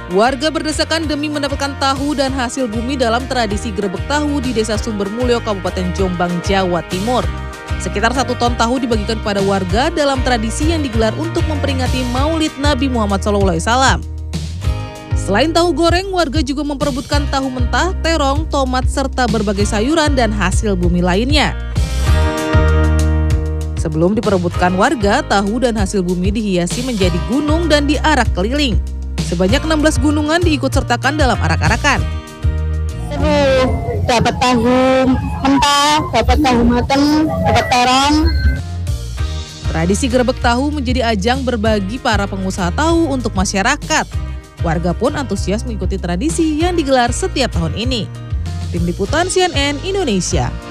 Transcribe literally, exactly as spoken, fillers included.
Warga berdesakan demi mendapatkan tahu dan hasil bumi dalam tradisi grebek tahu di Desa Sumbermulyo, Kabupaten Jombang, Jawa Timur. Sekitar satu ton tahu dibagikan kepada warga dalam tradisi yang digelar untuk memperingati Maulid Nabi Muhammad shallallahu alaihi wasallam. Selain tahu goreng, warga juga memperebutkan tahu mentah, terong, tomat, serta berbagai sayuran dan hasil bumi lainnya. Sebelum diperebutkan warga, tahu dan hasil bumi dihiasi menjadi gunung dan diarak keliling. Sebanyak enam belas gunungan diikut-sertakan dalam arak-arakan. Seru, dapat tahu mentah, dapat tahu mateng, dapat terong. Tradisi grebek tahu menjadi ajang berbagi para pengusaha tahu untuk masyarakat. Warga pun antusias mengikuti tradisi yang digelar setiap tahun ini. Tim Liputan C N N Indonesia.